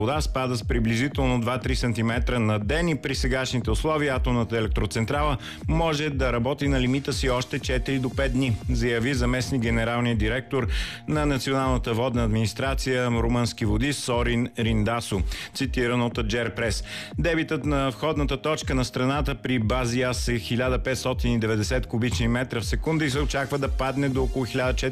вода спада с приблизително 2-3 см на ден и при сегашните условия атомната електроцентрала може да работи на лимита си още 4 до 5 дни, заяви заместник генералния директор на Националната водна администрация Румънски води Сорин Риндасо, цитиран от Аджер Прес. Дебитът на входната точка на страната при Базиас е 1590 кубични метра в секунда и се очаква да падне до около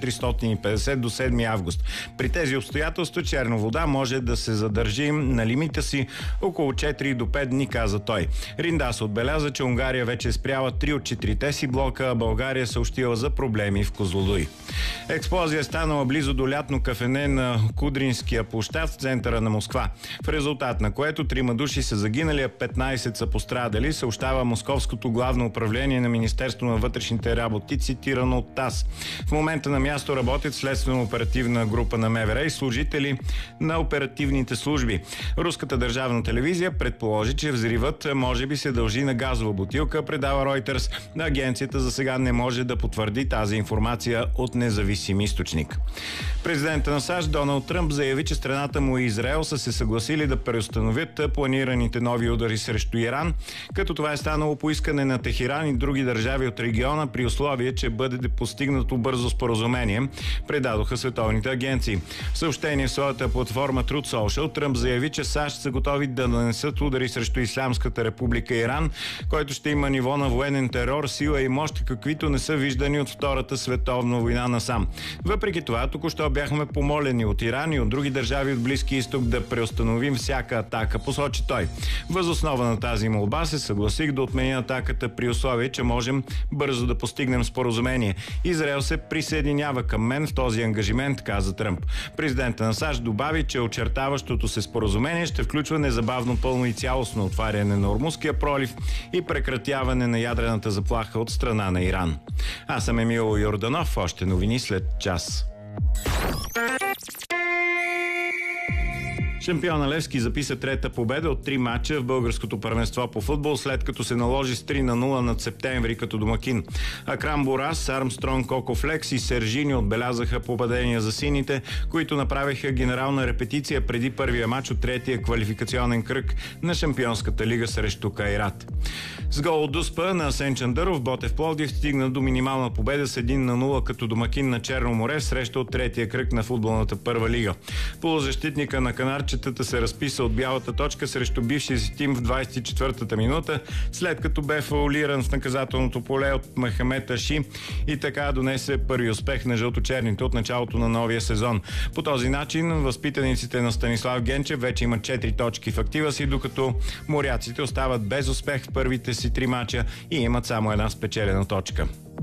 1450 до 7 август. При тези обстоятелства черна вода може да се задържи на лимита си около 4 до 5 дни, каза той. Риндас отбеляза, че Унгария вече е спряла 3 от 4-те си блока, а България съобщила за проблеми в Козлодуй. Експлозия е станала близо до лятно кафене на Кудринския площад в центъра на Москва, в резултат на което 3 души са загинали, а 15 са пострадали, съобщава Московското главно управление на Министерство на вътрешните работи, цитирано от ТАСС. В момента на място работят следствено-оперативна група на МВР и служители на оперативните служби. Руската държавна телевизия предположи, че взривът може би се дължи на газова бутилка, предава Reuters. Агенцията за сега не може да потвърди тази информация от независим източник. Президентът на САЩ Доналд Тръмп заяви, че страната му и Израел са се съгласили да преустановят планираните нови удари срещу Иран, като това е станало по искане на Техеран и други държави от региона при условие, че бъде постигнато бързо споразумение, предадоха световните агенции. В съобщение в своята платформа Truth Social Тръмп заяви, че САЩ са готови да нанесат удари срещу Ислямската република Иран, който ще има ниво на военен терор, сила и мощ, каквито не са виждани от Втората световна война насам. Въпреки това, току-що бяхме помолени от Иран и от други държави от Близки изток да преустановим всяка атака, посочи той. Въз основа на тази молба се съгласих да отменя атаката при условие, че можем бързо да постигнем споразумение. Израел се присъединява към мен в този ангажимент, каза Тръмп. Президентът на САЩ добави, че очертаващото се споразумение ще включва незабавно пълно и цялостно отваряне на Ормузския пролив и прекратяване на ядрената заплаха от страна на Иран. Аз съм Емил Йорданов, още новини след час. Шампиона Левски записа трета победа от 3 мача в българското първенство по футбол, след като се наложи с 3-0 над Септември като домакин. Акрам Борас, Армстронг Кокофлекс и Сержини отбелязаха попадения за сините, които направиха генерална репетиция преди първия мач от третия квалификационен кръг на Шампионската лига срещу Кайрат. С гол от Дуспа на Асен Чандаров, Ботев Пловдив стигна до минимална победа с 1-0 като домакин на Черно море в среща от третия кръг на футболната първа лига. Полузащитника на канарчетата се разписа от бялата точка срещу бившия си тим в 24-та минута, след като бе фаулиран в наказателното поле от Махамед Аши и така донесе първи успех на жълточерните от началото на новия сезон. По този начин възпитаниците на Станислав Генчев вече имат 4 точки в актива си, докато моряците остават без успех в първите си 3 мача и имат само една спечелена точка.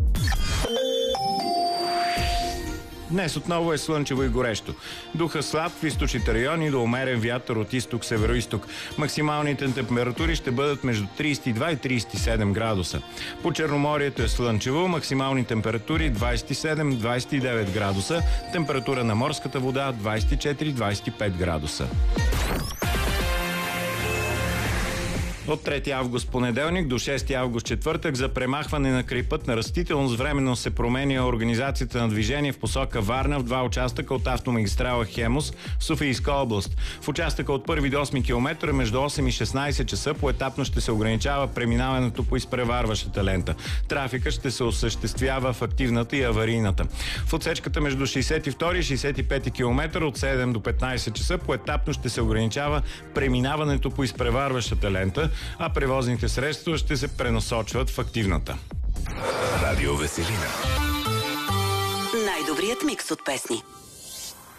Днес отново е слънчево и горещо. Духа слаб в източните райони до умерен вятър от изток-североизток. Максималните температури ще бъдат между 32 и 37 градуса. По Черноморието е слънчево, максимални температури 27-29 градуса, температура на морската вода 24-25 градуса. От 3 август понеделник до 6 август четвъртък за премахване на крайпътна растителност временно се променя организацията на движение в посока Варна в 2 участъка от автомагистрала Хемус, Софийска област. В участъка от 1 до 8 км между 8 и 16 часа поетапно ще се ограничава преминаването по изпреварващата лента. Трафикът ще се осъществява в активната и аварийната. В отсечката между 62 и 65 км от 7 до 15 часа поетапно ще се ограничава преминаването по изпреварващата лента, а превозните средства ще се пренасочват в активната. Радио Веселина. Най-добрият микс от песни.